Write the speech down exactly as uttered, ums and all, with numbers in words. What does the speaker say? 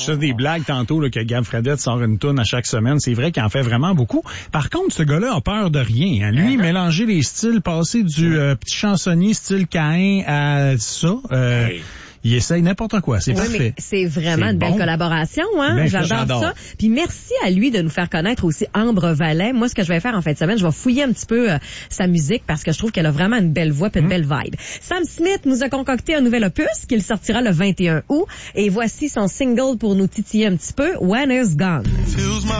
je faisais des blagues tantôt là, que Gab Fredette sort une toune à chaque semaine. C'est vrai qu'il en fait vraiment beaucoup. Par contre, ce gars-là a peur de rien. Hein. Lui, uh-huh. mélanger les styles, passer du euh, petit chansonnier style Caïn à ça... Euh, hey. Il essaye n'importe quoi, c'est oui, parfait. Mais c'est vraiment c'est une belle bon. collaboration, hein. Ben, j'adore, j'adore ça. Puis merci à lui de nous faire connaître aussi Ambre Vallet. Moi, ce que je vais faire en fin de semaine, je vais fouiller un petit peu euh, sa musique parce que je trouve qu'elle a vraiment une belle voix et une mmh. belle vibe. Sam Smith nous a concocté un nouvel opus qu'il sortira le vingt et un août. Et voici son single pour nous titiller un petit peu, When Is Gone.